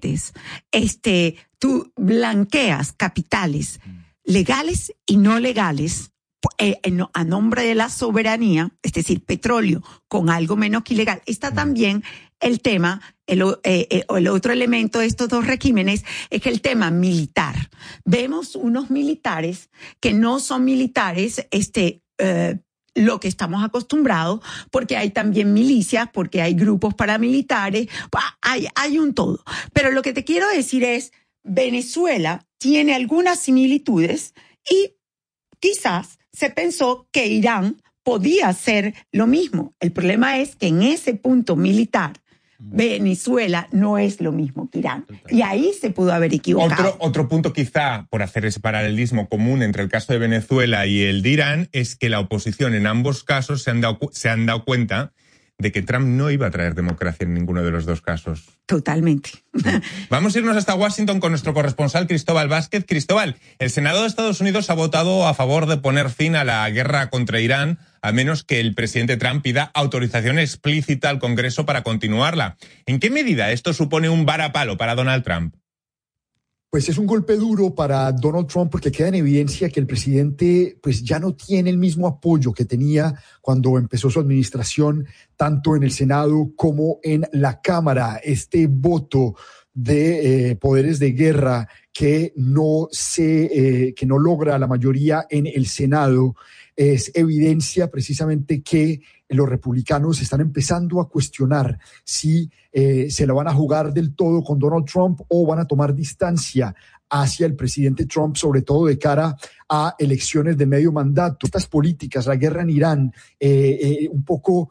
inviertes, tú blanqueas capitales legales y no legales a nombre de la soberanía, es decir, petróleo con algo menos que ilegal. Está también el tema, el otro elemento de estos dos regímenes es que el tema militar. Vemos unos militares que no son militares, lo que estamos acostumbrados, porque hay también milicias, porque hay grupos paramilitares, hay un todo. Pero lo que te quiero decir es, Venezuela tiene algunas similitudes y quizás se pensó que Irán podía hacer lo mismo. El problema es que en ese punto militar, Venezuela no es lo mismo que Irán. Y ahí se pudo haber equivocado. Otro punto quizá, por hacer ese paralelismo común entre el caso de Venezuela y el de Irán, es que la oposición en ambos casos se han dado cuenta de que Trump no iba a traer democracia en ninguno de los dos casos. Totalmente. Vamos a irnos hasta Washington con nuestro corresponsal Cristóbal Vázquez. Cristóbal, el Senado de Estados Unidos ha votado a favor de poner fin a la guerra contra Irán, a menos que el presidente Trump pida autorización explícita al Congreso para continuarla. ¿En qué medida esto supone un varapalo para Donald Trump? Pues es un golpe duro para Donald Trump porque queda en evidencia que el presidente pues ya no tiene el mismo apoyo que tenía cuando empezó su administración, tanto en el Senado como en la Cámara. Este voto de poderes de guerra que no logra la mayoría en el Senado es evidencia precisamente que los republicanos están empezando a cuestionar si se la van a jugar del todo con Donald Trump o van a tomar distancia hacia el presidente Trump, sobre todo de cara a elecciones de medio mandato. Estas políticas, la guerra en Irán, un poco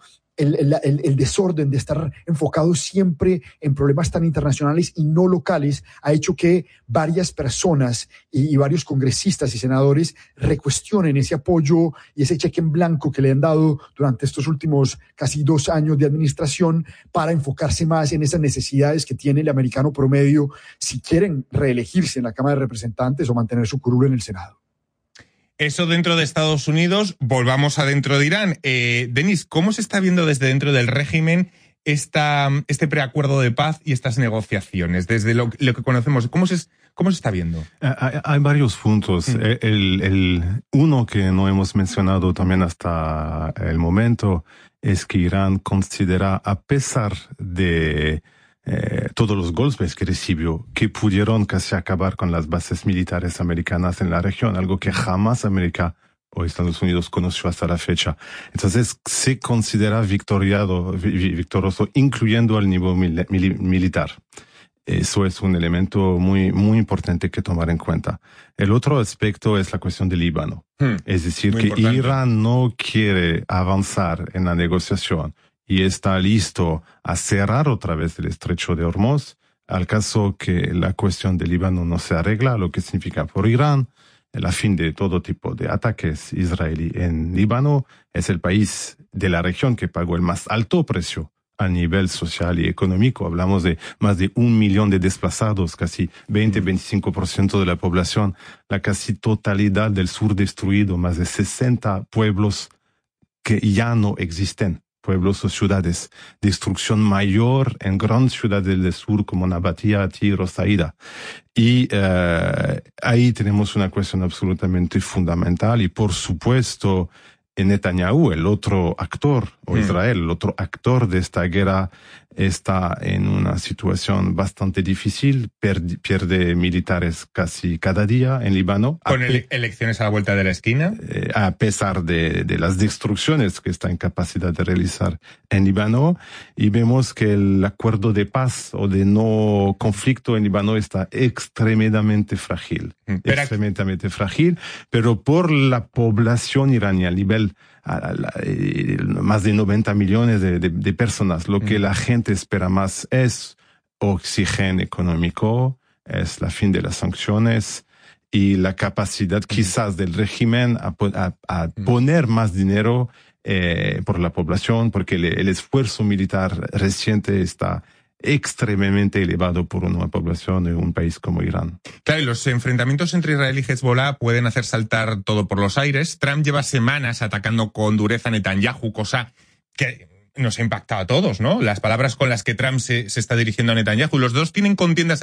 el desorden de estar enfocado siempre en problemas tan internacionales y no locales ha hecho que varias personas y varios congresistas y senadores recuestionen ese apoyo y ese cheque en blanco que le han dado durante estos últimos casi 2 años de administración para enfocarse más en esas necesidades que tiene el americano promedio si quieren reelegirse en la Cámara de Representantes o mantener su curul en el Senado. Eso dentro de Estados Unidos. Volvamos a dentro de Irán. Denis, ¿cómo se está viendo desde dentro del régimen este preacuerdo de paz y estas negociaciones? Desde lo que conocemos, ¿cómo se está viendo? Hay varios puntos. Uno que no hemos mencionado también hasta el momento es que Irán considera, a pesar de todos los golpes que recibió, que pudieron casi acabar con las bases militares americanas en la región, algo que jamás América o Estados Unidos conoció hasta la fecha. Entonces se considera victorioso, incluyendo al nivel militar. Eso es un elemento muy, muy importante que tomar en cuenta. El otro aspecto es la cuestión del Líbano. Es decir, que importante. Irán no quiere avanzar en la negociación y está listo a cerrar otra vez el estrecho de Hormuz, al caso que la cuestión del Líbano no se arregla, lo que significa por Irán el fin de todo tipo de ataques israelí en Líbano. Es el país de la región que pagó el más alto precio a nivel social y económico. Hablamos de más de 1 millón de desplazados, casi 20-25% de la población, la casi totalidad del sur destruido, más de 60 pueblos que ya no existen. Pueblos o ciudades, destrucción mayor en grandes ciudades del sur como Nabatea, Tiro, Saida. Y ahí tenemos una cuestión absolutamente fundamental y por supuesto Netanyahu, el otro actor, o Israel, el otro actor de esta guerra, está en una situación bastante difícil, pierde militares casi cada día en Líbano. ¿Con elecciones a la vuelta de la esquina? A pesar de las destrucciones que está en capacidad de realizar en Líbano, y vemos que el acuerdo de paz o de no conflicto en Líbano está extremadamente frágil. Extremadamente frágil, pero por la población iraní a nivel más de 90 millones de personas. Lo que la gente espera más es oxígeno económico, es la fin de las sanciones y la capacidad quizás del régimen a poner más dinero por la población, porque el esfuerzo militar reciente está extremadamente elevado por una población de un país como Irán. Claro, y los enfrentamientos entre Israel y Hezbollah pueden hacer saltar todo por los aires. Trump lleva semanas atacando con dureza a Netanyahu, cosa que nos ha impactado a todos, ¿no? Las palabras con las que Trump se está dirigiendo a Netanyahu. Los dos tienen contiendas